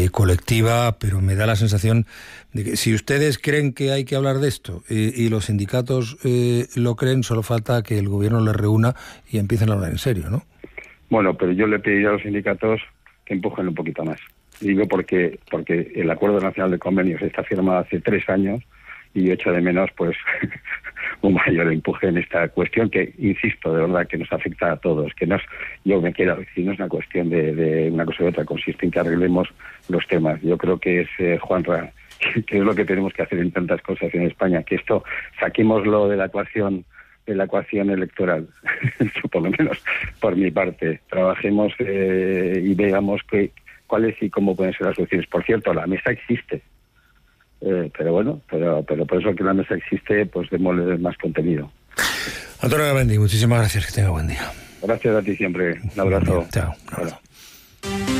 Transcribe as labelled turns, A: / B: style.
A: colectiva, pero me da la sensación de que si ustedes creen que hay que hablar de esto y los sindicatos lo creen, solo falta que el gobierno les reúna y empiecen a hablar en serio, ¿no?
B: Bueno, pero yo le pediría a los sindicatos que empujen un poquito más. Digo porque el Acuerdo Nacional de Convenios está firmado hace 3 años y yo echo de menos pues un mayor empuje en esta cuestión que, insisto, de verdad que nos afecta a todos, que no es, yo me quiero decir, no es una cuestión de una cosa u otra, consiste en que arreglemos los temas. Yo creo que es, Juanra, que es lo que tenemos que hacer en tantas cosas en España, que esto saquémoslo de la ecuación electoral, por lo menos por mi parte, trabajemos y veamos cuáles y cómo pueden ser las soluciones. Por cierto, la mesa existe, pero bueno, pero por eso que la mesa existe, pues démosle más contenido.
A: Antonio Garamendi, muchísimas gracias, que tenga buen día.
B: Gracias a ti siempre, un abrazo.
A: Chao. Un abrazo.